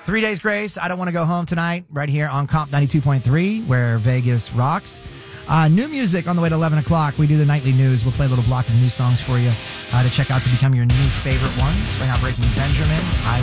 3 Days Grace, I Don't Want to Go Home Tonight, right here on Comp 92.3, where Vegas rocks. New music on the way to 11 o'clock. We do the nightly news. We'll play a little block of new songs for you to check out to become your new favorite ones. Right now, Breaking Benjamin,